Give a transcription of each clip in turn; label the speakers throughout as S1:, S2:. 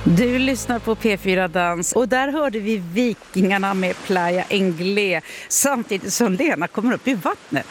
S1: Du lyssnar på P4 Dans och där hörde vi Vikingarna med Playa Englé samtidigt som Lena kommer upp i vattnet.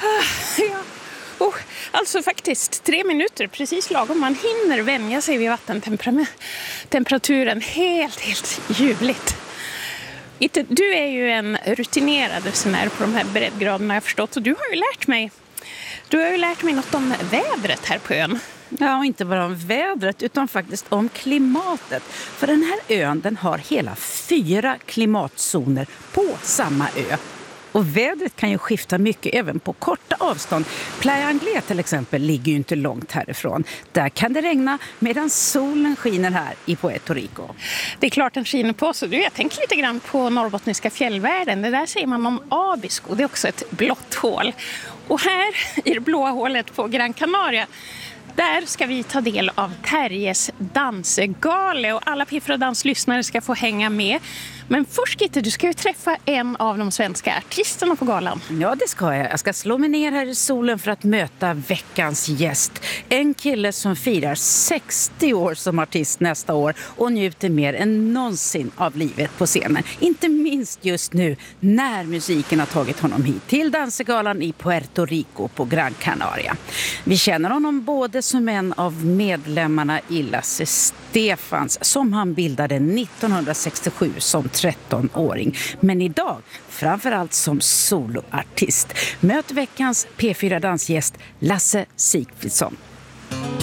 S2: Alltså faktiskt 3 minuter, precis lagom. Man hinner vänja sig vid vattentemperaturen helt ljuvligt. Du är ju en rutinerad resenär på de här breddgraderna, jag förstått. Och du har ju lärt mig något om vädret här på ön.
S1: Ja, och inte bara om vädret utan faktiskt om klimatet. För den här ön, den har hela 4 klimatzoner på samma ö. Och vädret kan ju skifta mycket även på korta avstånd. Playa Englé till exempel ligger ju inte långt härifrån. Där kan det regna medan solen skiner här i Puerto Rico.
S2: Det är klart den skiner på så. Jag tänker lite grann på norrbottniska fjällvärlden. Det där säger man om Abisko. Det är också ett blått hål. Och här i det blåa hålet på Gran Canaria, där ska vi ta del av Terjes dansgale och alla P4 Dans-lyssnare ska få hänga med. Men först Gitte, du ska ju träffa en av de svenska artisterna på galan.
S1: Ja, det ska jag. Jag ska slå mig ner här i solen för att möta veckans gäst. En kille som firar 60 år som artist nästa år och njuter mer än någonsin av livet på scenen. Inte minst just nu när musiken har tagit honom hit till dansgalan i Puerto Rico på Gran Canaria. Vi känner honom både som en av medlemmarna i Lasse Stefans som han bildade 1967 som 13-åring. Men idag framförallt som soloartist. Möt veckans P4 Dansgäst Lasse Sigfridsson.